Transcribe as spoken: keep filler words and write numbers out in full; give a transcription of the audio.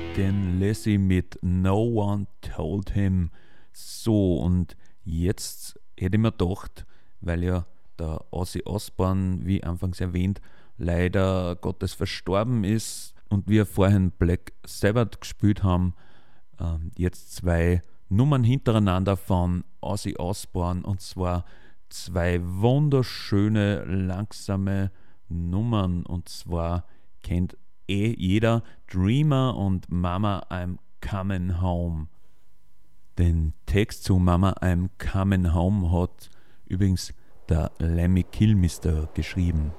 den Lassie mit No One Told Him. So, und jetzt hätte ich mir gedacht, weil ja der Ozzy Osbourne, wie anfangs erwähnt, leider Gottes verstorben ist und wir vorhin Black Sabbath gespielt haben, äh, jetzt zwei Nummern hintereinander von Ozzy Osbourne, und zwar zwei wunderschöne, langsame Nummern, und zwar kennt eh jeder Dreamer und Mama I'm Coming Home. Den Text zu Mama I'm Coming Home hat übrigens der Lemmy Kilmister geschrieben.